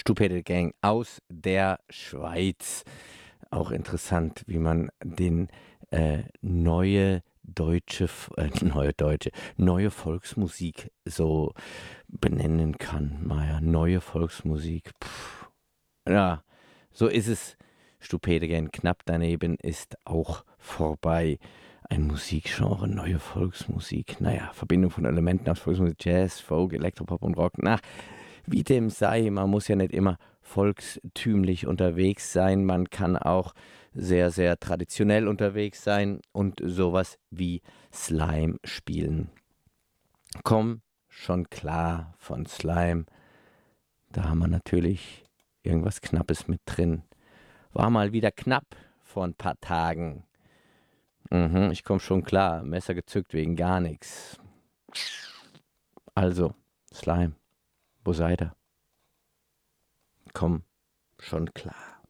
Stupide Gang aus der Schweiz. Auch interessant, wie man den neue deutsche, neue Volksmusik so benennen kann. Naja, neue Volksmusik. Puh. Ja, so ist es. Stupide Gang knapp daneben ist auch vorbei. Ein Musikgenre, neue Volksmusik. Naja, Verbindung von Elementen aus Volksmusik, Jazz, Folk, Elektropop und Rock. Na, wie dem sei, man muss ja nicht immer volkstümlich unterwegs sein. Man kann auch sehr, sehr traditionell unterwegs sein und sowas wie Slime spielen. Komm schon klar von Slime. Da haben wir natürlich irgendwas Knappes mit drin. War mal wieder knapp vor ein paar Tagen. Ich komme schon klar. Messer gezückt wegen gar nichts. Also, Slime, wo seid ihr? Komm schon klar.